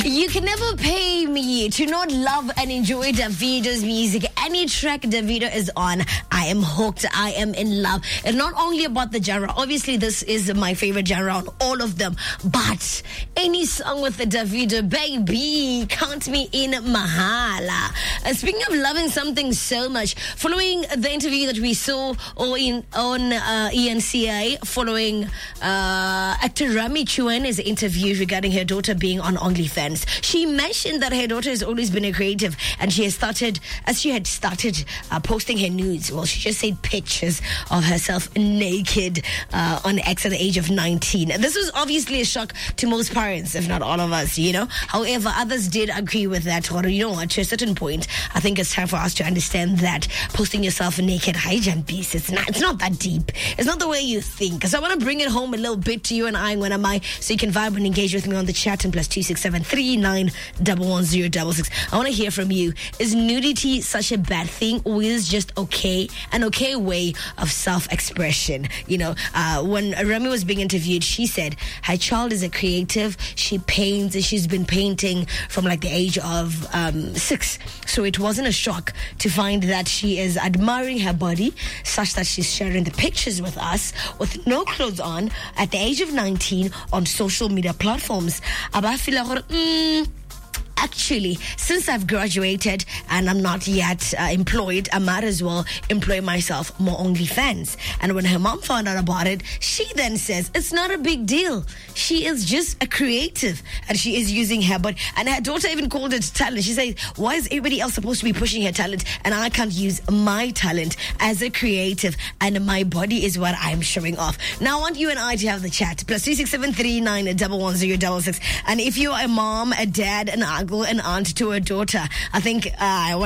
You can never pay me to not love and enjoy Davido's music. Any track Davido is on, I am hooked. I am in love. And not only about the genre. Obviously, this is my favorite genre on all of them. But any song with the Davido, baby, count me in mahala. Speaking of loving something so much, following the interview that we saw on ENCA, following actor Rami Chuen's interview regarding her daughter being on OnlyFans, she mentioned that her daughter has always been a creative, and she had started posting her nudes. Well, she just said pictures of herself naked on X at the age of 19. This was obviously a shock to most parents, if not all of us, you know. However, others did agree with that. Or, you know what, to a certain point, I think it's time for us to understand that posting yourself naked, it's not that deep. It's not the way you think. So I want to bring it home a little bit to you and I, when am I, so you can vibe and engage with me on the chat and +267 39111066. I want to hear from you. Is nudity such a bad thing, or is it just okay, an okay way of self-expression? You know, when Remy was being interviewed, she said her child is a creative. She paints, and she's been painting from like the age of 6. So it wasn't a shock to find that she is admiring her body such that she's sharing the pictures with us with no clothes on at the age of 19 on social media platforms. Actually, since I've graduated and I'm not yet employed, I might as well employ myself more OnlyFans. And when her mom found out about it, she then says it's not a big deal. She is just a creative, and she is using her body. And her daughter even called it talent. She says, why is everybody else supposed to be pushing her talent, and I can't use my talent as a creative, and my body is what I'm showing off? Now I want you and I to have the chat. +367 39111066. And if you're a mom, a dad, an uncle, an aunt to a daughter, I think I want